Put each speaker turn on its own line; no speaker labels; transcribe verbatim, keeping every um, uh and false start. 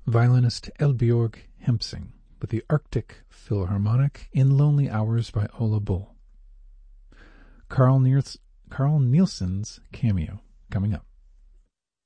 violinist Elbjörg Hempsing with the Arctic Philharmonic in Lonely Hours by Ola Bull. Carl, Niels- Carl Nielsen's cameo coming up.